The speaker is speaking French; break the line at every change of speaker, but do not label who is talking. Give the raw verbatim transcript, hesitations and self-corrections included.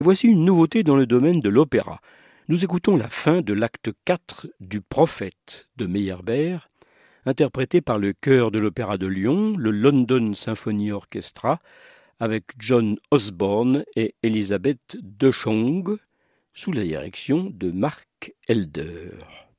Voici une nouveauté dans le domaine de l'opéra. Nous écoutons la fin de l'acte quatre du Prophète de Meyerbeer, interprété par le chœur de l'Opéra de Lyon, le London Symphony Orchestra, avec John Osborne et Elisabeth de Jong, sous la direction de Mark Elder.